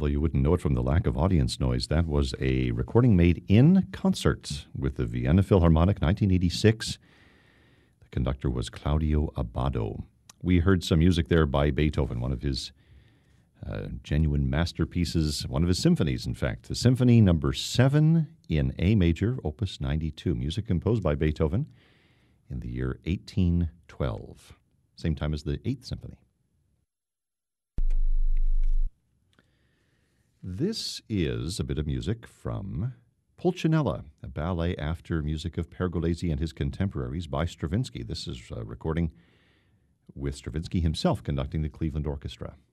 Although you wouldn't know it from the lack of audience noise, that was a recording made in concert with the Vienna Philharmonic, 1986. The conductor was Claudio Abbado. We heard some music there by Beethoven, one of his genuine masterpieces, one of his symphonies, in fact. The Symphony Number 7 in A major, Opus 92. Music composed by Beethoven in the year 1812. Same time as the 8th Symphony. This is a bit of music from Pulcinella, a ballet after music of Pergolesi and his contemporaries by Stravinsky. This is a recording with Stravinsky himself conducting the Cleveland Orchestra.